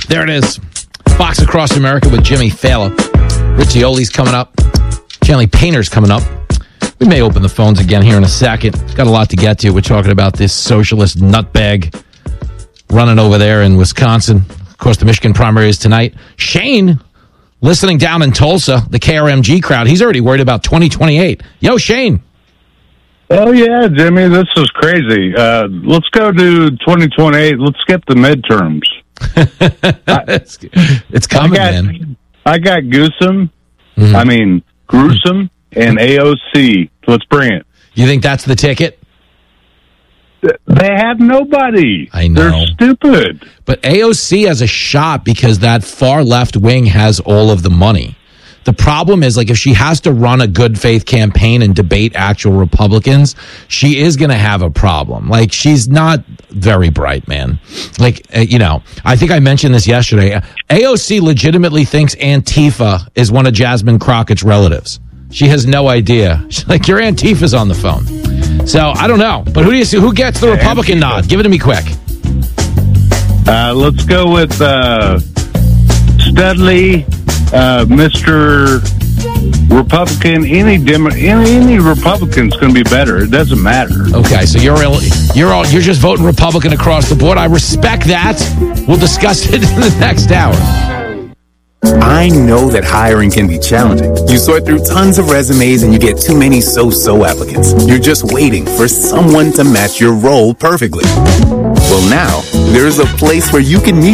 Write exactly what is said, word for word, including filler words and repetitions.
There it is. Fox Across America with Jimmy Fallon. Riccioli's coming up. Chanley Painter's coming up. We may open the phones again here in a second. Got a lot to get to. We're talking about this socialist nutbag running over there in Wisconsin. Of course, the Michigan primary is tonight. Shane, listening down in Tulsa, the K R M G crowd, he's already worried about twenty twenty-eight. Yo, Shane. Oh, yeah, Jimmy, this is crazy. Uh, let's go to twenty twenty-eight. Let's skip the midterms. it's, it's coming, I got, man. I got Goosum, mm-hmm. I mean, Gruesome, and A O C. Let's bring it. You think that's the ticket? They have nobody. I know. They're stupid. But A O C has a shot because that far left wing has all of the money. The problem is, like, if she has to run a good faith campaign and debate actual Republicans, she is going to have a problem. Like, she's not very bright, man. Like, uh, you know, I think I mentioned this yesterday. A O C legitimately thinks Antifa is one of Jasmine Crockett's relatives. She has no idea. She's like, your Antifa's on the phone. So, I don't know. But who do you see? Who gets the Republican nod? Give it to me quick. Uh, let's go with uh, Studley. Uh, Mister Republican, any Demo, any, any Republican's going to be better. It doesn't matter. Okay, so you're you're all you're just voting Republican across the board. I respect that. We'll discuss it in the next hour. I know that hiring can be challenging. You sort through tons of resumes and you get too many so-so applicants. You're just waiting for someone to match your role perfectly. Well, now there's a place where you can meet